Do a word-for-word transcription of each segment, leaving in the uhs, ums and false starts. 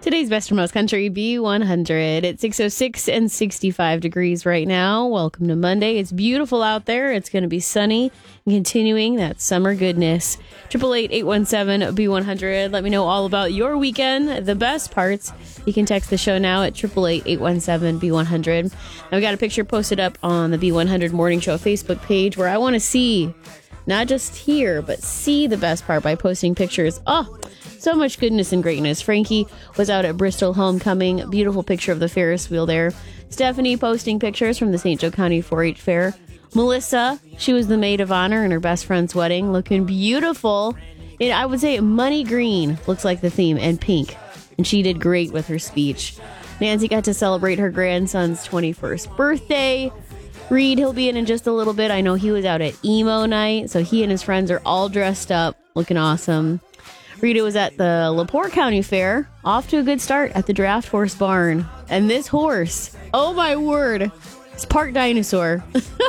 Today's Best from Most Country B one hundred. It's six oh six and sixty-five degrees right now. Welcome to Monday. It's beautiful out there. It's going to be sunny and continuing that summer goodness. eight eight eight, eight one seven, B one hundred. Let me know all about your weekend, the best parts. You can text the show now at eight eight eight, eight one seven, B one hundred. And we got a picture posted up on the B one hundred Morning Show Facebook page where I want to see, not just hear, but see the best part by posting pictures. Oh, so much goodness and greatness. Frankie was out at Bristol Homecoming. Beautiful picture of the Ferris wheel there. Stephanie posting pictures from the Saint Joe County four H Fair. Melissa, she was the maid of honor in her best friend's wedding. Looking beautiful. It, I would say money green looks like the theme, and pink. And she did great with her speech. Nancy got to celebrate her grandson's twenty-first birthday. Reed, he'll be in in just a little bit. I know he was out at emo night, so he and his friends are all dressed up, looking awesome. Rita was at the LaPorte County Fair, off to a good start at the Draft Horse Barn. And this horse, oh my word, it's Park Dinosaur.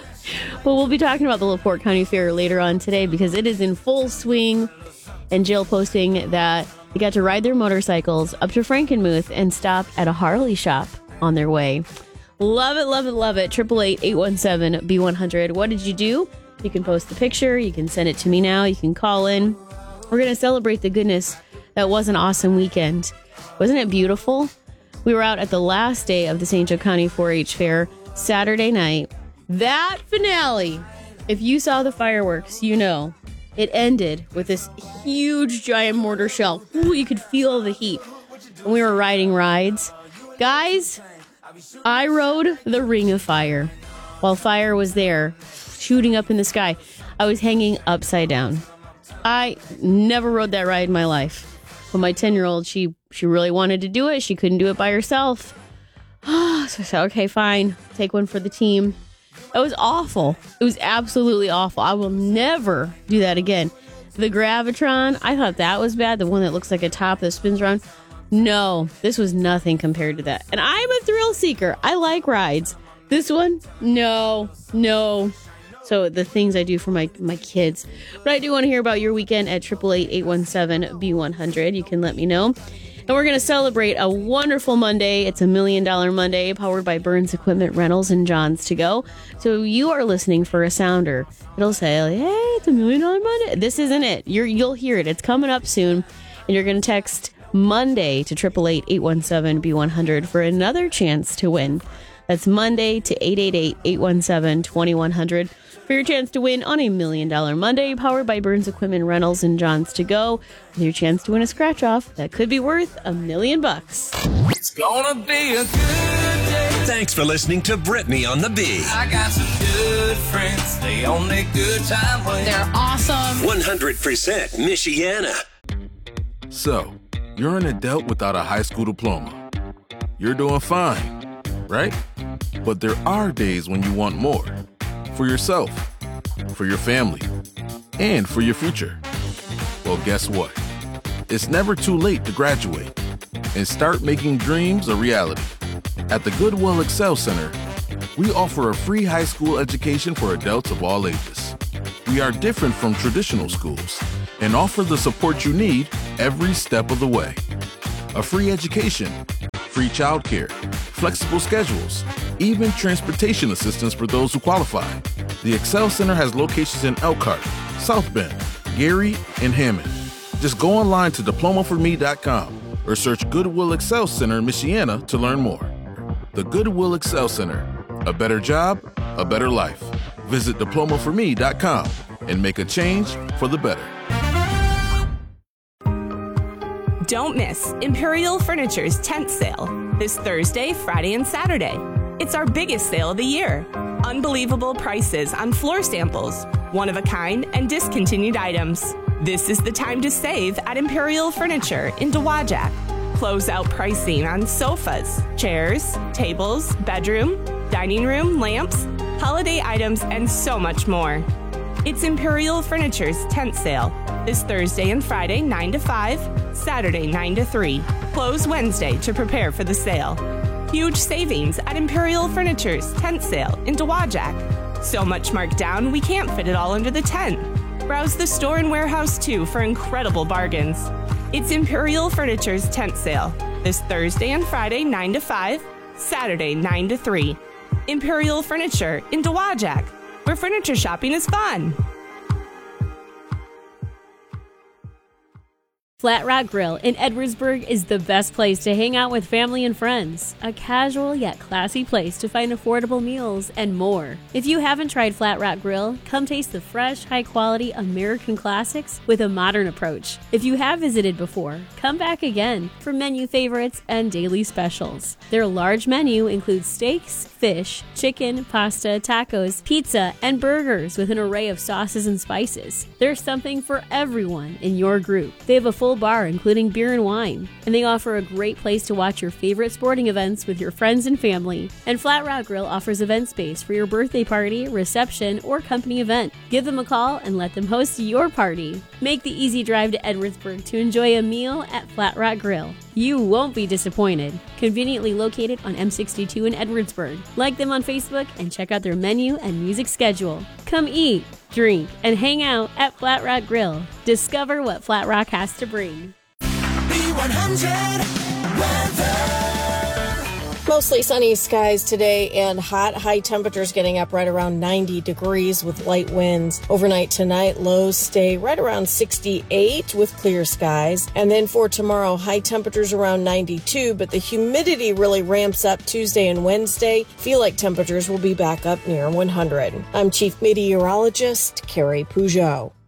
But we'll be talking about the LaPorte County Fair later on today because it is in full swing. And Jill posting that they got to ride their motorcycles up to Frankenmuth and stop at a Harley shop on their way. Love it, love it, love it. eight eight eight, eight one seven, B one hundred. What did you do? You can post the picture. You can send it to me now. You can call in. We're going to celebrate the goodness that was an awesome weekend. Wasn't it beautiful? We were out at the last day of the Saint Joe County four H Fair, Saturday night. That finale, if you saw the fireworks, you know, it ended with this huge giant mortar shell. Ooh, you could feel the heat. And we were riding rides. Guys, I rode the Ring of Fire. While fire was there, shooting up in the sky, I was hanging upside down. I never rode that ride in my life. But my ten-year-old, she she really wanted to do it. She couldn't do it by herself. So I said, okay, fine. Take one for the team. It was awful. It was absolutely awful. I will never do that again. The Gravitron, I thought that was bad. The one that looks like a top that spins around. No, this was nothing compared to that. And I'm a thrill seeker. I like rides. This one, no, no. So the things I do for my, my kids. But I do want to hear about your weekend at eight eight eight, eight one seven, B one hundred. You can let me know. And we're going to celebrate a wonderful Monday. It's a Million Dollar Monday powered by Burns Equipment Rentals and John's To Go. So you are listening for a sounder. It'll say, hey, it's a Million Dollar Monday. This isn't it. You're, you'll hear it. It's coming up soon. And you're going to text Monday to eight eight eight, eight one seven, B one hundred for another chance to win. That's Monday to eight eight eight, eight one seven, two one zero zero for your chance to win on a Million Dollar Monday powered by Burns Equipment Rentals and John's To Go with your chance to win a scratch off that could be worth a million bucks. It's gonna be a good day. Thanks for listening to Brittany on the B. I got some good friends. They only good time when they're awesome. one hundred percent Michiana. So, you're an adult without a high school diploma. You're doing fine, right? But there are days when you want more. For yourself, for your family, and for your future. Well, guess what? It's never too late to graduate and start making dreams a reality. At the Goodwill Excel Center, we offer a free high school education for adults of all ages. We are different from traditional schools and offer the support you need every step of the way. A free education, free childcare, flexible schedules, even transportation assistance for those who qualify. The Excel Center has locations in Elkhart, South Bend, Gary, and Hammond. Just go online to diploma for me dot com or search Goodwill Excel Center Michiana to learn more. The Goodwill Excel Center. A better job, a better life. Visit diploma for me dot com and make a change for the better. Don't miss Imperial Furniture's tent sale this Thursday, Friday, and Saturday. It's our biggest sale of the year. Unbelievable prices on floor samples, one-of-a-kind, and discontinued items. This is the time to save at Imperial Furniture in Dowagiac. Closeout pricing on sofas, chairs, tables, bedroom, dining room, lamps, holiday items, and so much more. It's Imperial Furniture's tent sale this Thursday and Friday, nine to five, Saturday, nine to three. Close Wednesday to prepare for the sale. Huge savings at Imperial Furniture's tent sale in Dowagiac. So much marked down, we can't fit it all under the tent. Browse the store and warehouse too for incredible bargains. It's Imperial Furniture's tent sale This Thursday and Friday, nine to five, Saturday, nine to three. Imperial Furniture in Dowagiac, where furniture shopping is fun. Flat Rock Grill in Edwardsburg is the best place to hang out with family and friends. A casual yet classy place to find affordable meals and more. If you haven't tried Flat Rock Grill, come taste the fresh, high-quality American classics with a modern approach. If you have visited before, come back again for menu favorites and daily specials. Their large menu includes steaks, fish, chicken, pasta, tacos, pizza, and burgers with an array of sauces and spices. There's something for everyone in your group. They have a full bar including beer and wine, and they offer a great place to watch your favorite sporting events with your friends and family. And Flat Rock Grill offers event space for your birthday party, reception, or company event. Give them a call and let them host your party. Make the easy drive to Edwardsburg to enjoy a meal at Flat Rock Grill. You won't be disappointed. Conveniently located on M sixty-two in Edwardsburg. Like them on Facebook and check out their menu and music schedule. Come eat, drink, and hang out at Flat Rock Grill. Discover what Flat Rock has to bring. B one hundred weather. Mostly sunny skies today and hot. High temperatures getting up right around ninety degrees with light winds. Overnight tonight, lows stay right around sixty-eight with clear skies. And then for tomorrow, high temperatures around ninety-two, but the humidity really ramps up Tuesday and Wednesday. Feel like temperatures will be back up near one hundred. I'm Chief Meteorologist Carrie Peugeot.